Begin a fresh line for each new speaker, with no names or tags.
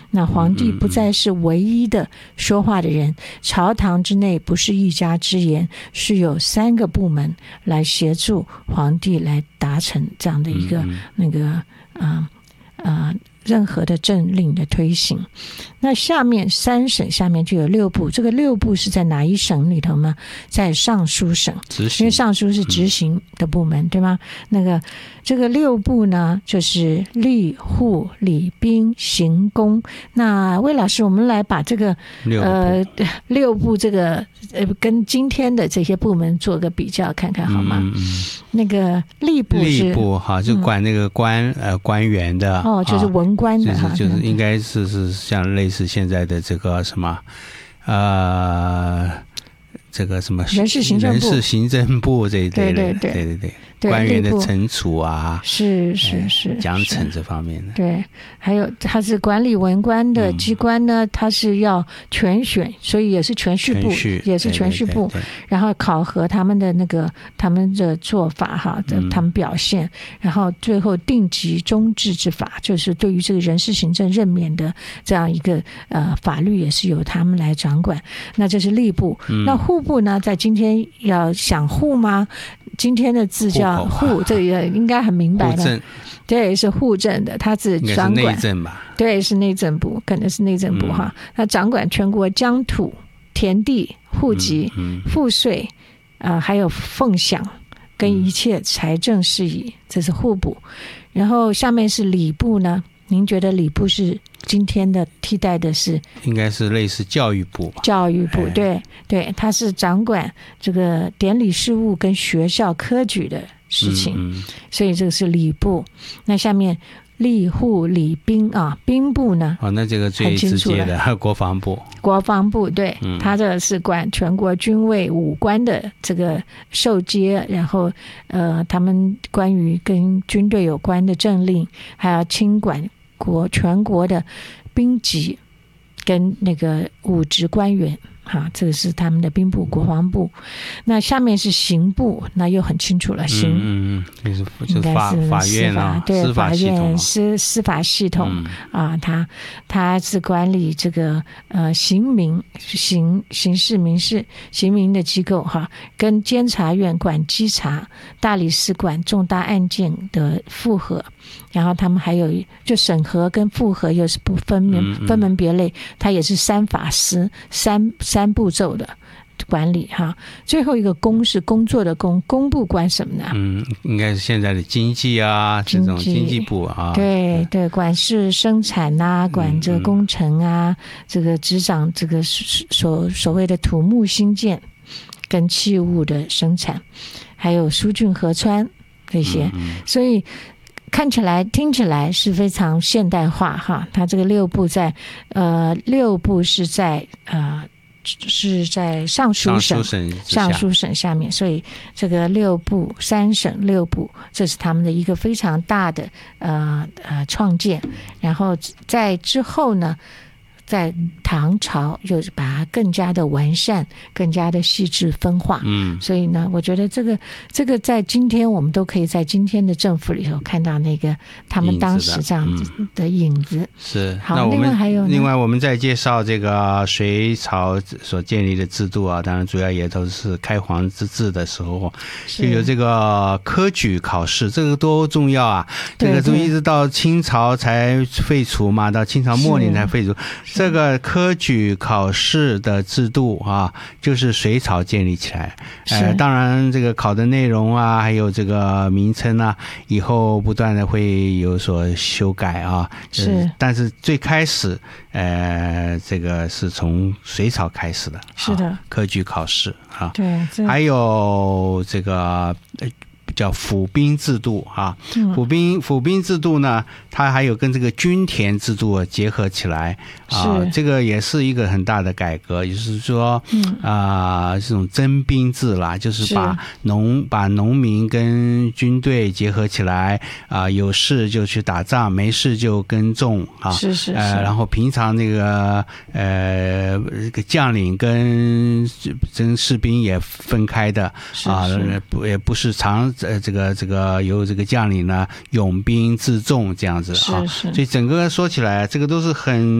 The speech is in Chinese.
那皇帝不再是唯一的说话的人，朝堂之内不是一家之言，是有3个部门来协助皇帝来达成这样的一个任何的政令的推行。那下面3省下面就有6部，这个6部是在哪一省里头呢？在尚书省，因为尚书是执行的部门，对吗？这个6部呢，就是吏、户、礼、兵、刑、工。那魏老师，我们来把这个6部这个跟今天的这些部门做个比较看看好吗？那个吏部
哈，就管那个官员的
就是文官的
就是应该是像类似现在的这个什么这个什么
人事行
政部这一类的，对官员的惩处啊，
是
奖惩这方面的。
对，还有他是管理文官的机关呢，他是要全选，所以也是全序部，也是全序部，然后考核他们的他们的做法哈，他们表现，然后最后定级中治之法，就是对于这个人事行政任免的这样一个法律也是由他们来掌管。那这是吏部，那户部呢，在今天要想户吗？今天的字叫户，这个应该很明白的。对，是户政的，它是掌管
内政吧？
对，是内政部，可能是内政部哈。它掌管全国疆土、田地、户籍、赋税，还有俸饷跟一切财政事宜，这是户部。然后下面是礼部呢，您觉得礼部是今天的替代的是？应该是类似教育部吧？教育部，对，它是掌管这个典礼事务跟学校科举的事情，所以这个是礼部。那下面吏户礼兵兵部呢？那这个最直接的国防部。国防部对，它这是管全国军卫武官的这个授接，然后他们关于跟军队有关的政令，还要亲管全国的兵籍跟那个武职官员。这个是他们的兵部国防部。那下面是刑部，那又很清楚了，刑
就是法院啊，
对，
司法系统，
司法系统他是管理这个刑事民事刑民的机构跟监察院管稽查，大理寺管重大案件的复核，然后他们还有就审核跟复核又是不分门别类，他也是3法司三步骤的管理最后一个工是工作的工部管什么呢？应该是现在的经济啊，这种经济部啊。对，管是生产啊，管这个工程啊，这个执掌这个所谓的土木兴建跟器物的生产，还有疏浚河川这些，所以看起来听起来是非常现代化它这个6部是在尚书省下面，所以这个6部3省6部，这是他们的一个非常大的创建。然后在之后呢，在唐朝又把它更加的完善，更加的细致分化。所以呢，我觉得这个在今天我们都可以在今天的政府里头看到那个他们当时这样子的影子。是。好，那另外我们再介绍这个隋朝所建立的制度啊，当然主要也都是开皇之治的时候就有这个科举考试，这个多重要啊！这个从一直到清朝才废除嘛，到清朝末年才废除。这个科举考试的制度就是隋朝建立起来。当然这个考的内容啊，还有这个名称啊，以后不断的会有所修改但是最开始这个是从隋朝开始的。是的，科举考试对，还有这个叫府兵制度府兵制度呢，它还有跟这个均田制度结合起来这个也是一个很大的改革，也就是说这种征兵制啦，就是把农民跟军队结合起来有事就去打仗，没事就耕种然后平常那个将领跟士兵也分开的也不是这个由这个将领呢拥兵自重这样子所以整个说起来这个都是很